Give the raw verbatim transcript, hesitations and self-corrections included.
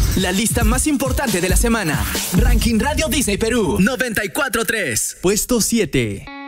La lista más importante de la semana. Ranking Radio Disney Perú. noventa y cuatro punto tres. Puesto siete.